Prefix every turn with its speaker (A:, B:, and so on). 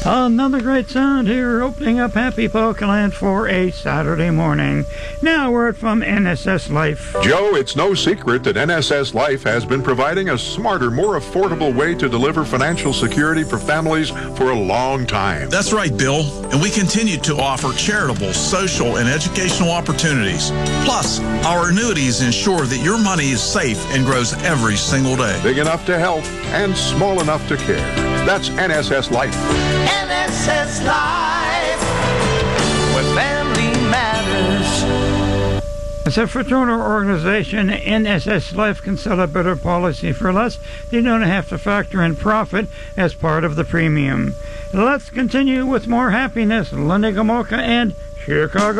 A: Another great sound here, opening up Happy Polkaland for a Saturday morning. Now, a word from NSS Life.
B: Joe, it's no secret that NSS Life has been providing a smarter, more affordable way to deliver financial security for families for a long time.
C: That's right, Bill. And we continue to offer charitable, social, and educational opportunities. Plus, our annuities ensure that your money is safe and grows every single day.
B: Big enough to help and small enough to care. That's NSS Life.
D: NSS Life, where family matters.
A: As a fraternal organization, NSS Life can sell a better policy for less. They don't have to factor in profit as part of the premium. Let's continue with more happiness. Linda Gomolka and Chicago.